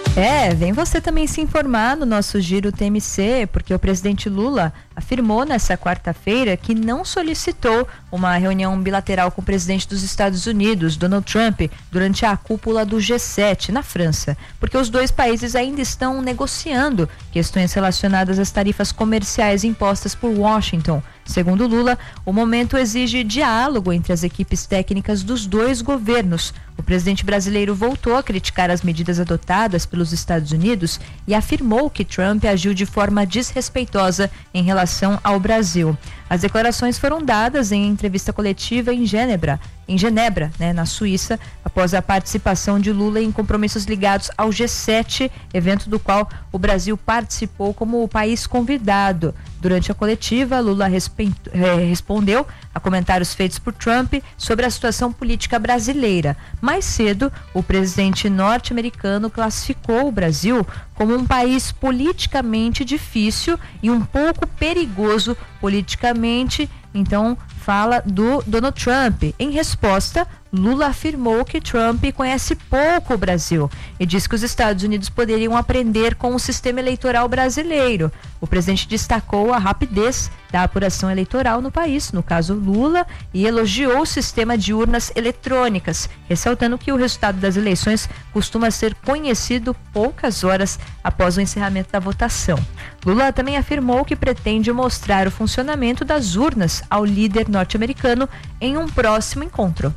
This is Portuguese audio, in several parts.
Vem você também se informar no nosso Giro TMC, porque o presidente Lula afirmou nessa quarta-feira que não solicitou uma reunião bilateral com o presidente dos Estados Unidos, Donald Trump, durante a cúpula do G7 na França, porque os dois países ainda estão negociando questões relacionadas às tarifas comerciais impostas por Washington. Segundo Lula, o momento exige diálogo entre as equipes técnicas dos dois governos. O presidente brasileiro voltou a criticar as medidas adotadas pelos Estados Unidos e afirmou que Trump agiu de forma desrespeitosa em relação ao Brasil. As declarações foram dadas em entrevista coletiva em Genebra, na Suíça, após a participação de Lula em compromissos ligados ao G7, evento do qual o Brasil participou como o país convidado. Durante a coletiva, Lula respondeu a comentários feitos por Trump sobre a situação política brasileira. Mais cedo, o presidente norte-americano classificou o Brasil como um país politicamente difícil e um pouco perigoso politicamente. Então, fala do Donald Trump. Em resposta, Lula afirmou que Trump conhece pouco o Brasil e disse que os Estados Unidos poderiam aprender com o sistema eleitoral brasileiro. O presidente destacou a rapidez da apuração eleitoral no país, no caso Lula, e elogiou o sistema de urnas eletrônicas, ressaltando que o resultado das eleições costuma ser conhecido poucas horas após o encerramento da votação. Lula também afirmou que pretende mostrar o funcionamento das urnas ao líder norte-americano em um próximo encontro.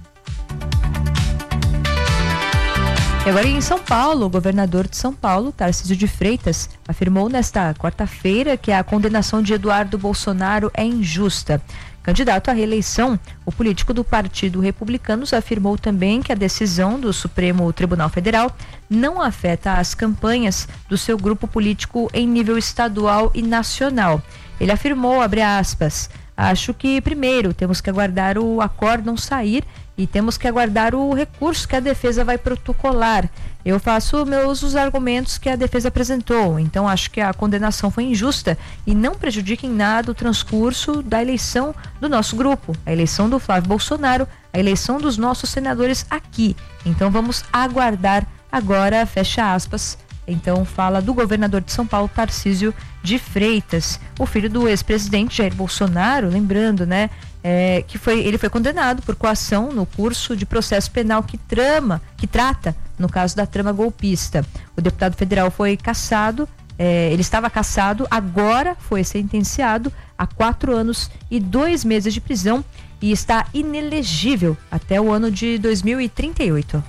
E agora em São Paulo, o governador de São Paulo, Tarcísio de Freitas, afirmou nesta quarta-feira que a condenação de Eduardo Bolsonaro é injusta. Candidato à reeleição, o político do Partido Republicano afirmou também que a decisão do Supremo Tribunal Federal não afeta as campanhas do seu grupo político em nível estadual e nacional. Ele afirmou, abre aspas, acho que primeiro temos que aguardar o acórdão sair e temos que aguardar o recurso que a defesa vai protocolar. Eu faço os argumentos que a defesa apresentou, então acho que a condenação foi injusta e não prejudica em nada o transcurso da eleição do nosso grupo, a eleição do Flávio Bolsonaro, a eleição dos nossos senadores aqui. Então vamos aguardar agora, fecha aspas. Então fala do governador de São Paulo, Tarcísio de Freitas, o filho do ex-presidente Jair Bolsonaro, lembrando, né? Ele foi condenado por coação no curso de processo penal que trata, no caso da trama golpista. O deputado federal foi cassado, ele estava cassado, agora foi sentenciado a 4 anos e 2 meses de prisão e está inelegível até o ano de 2038.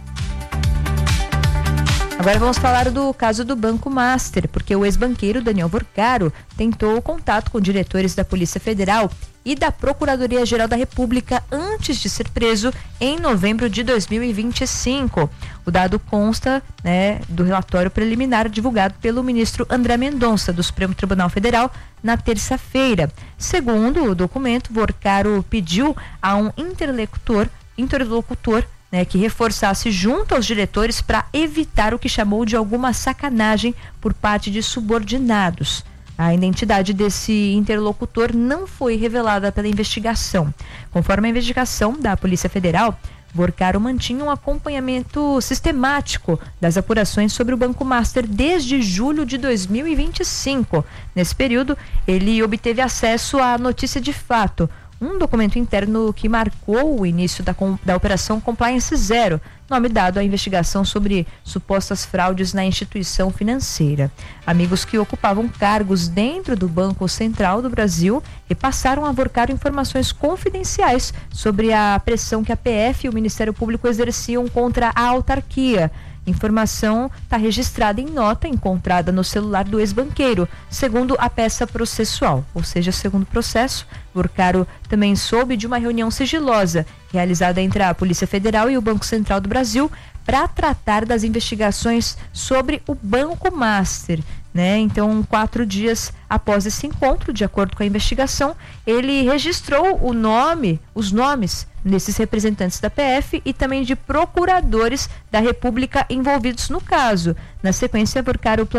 Agora vamos falar do caso do Banco Master, porque o ex-banqueiro Daniel Vorcaro tentou contato com diretores da Polícia Federal e da Procuradoria-Geral da República antes de ser preso em novembro de 2025. O dado consta, do relatório preliminar divulgado pelo ministro André Mendonça, do Supremo Tribunal Federal, na terça-feira. Segundo o documento, Vorcaro pediu a um interlocutor, que reforçasse junto aos diretores para evitar o que chamou de alguma sacanagem por parte de subordinados. A identidade desse interlocutor não foi revelada pela investigação. Conforme a investigação da Polícia Federal, Vorcaro mantinha um acompanhamento sistemático das apurações sobre o Banco Master desde julho de 2025. Nesse período, ele obteve acesso à notícia de fato, um documento interno que marcou o início da Operação Compliance Zero, nome dado à investigação sobre supostas fraudes na instituição financeira. Amigos que ocupavam cargos dentro do Banco Central do Brasil repassaram a Vorcaro informações confidenciais sobre a pressão que a PF e o Ministério Público exerciam contra a autarquia. Informação está registrada em nota encontrada no celular do ex-banqueiro, segundo a peça processual. Ou seja, segundo o processo, Vorcaro também soube de uma reunião sigilosa realizada entre a Polícia Federal e o Banco Central do Brasil para tratar das investigações sobre o Banco Master. Então, 4 dias após esse encontro, de acordo com a investigação, ele registrou os nomes desses representantes da PF e também de procuradores da República envolvidos no caso. Na sequência, Vorcaro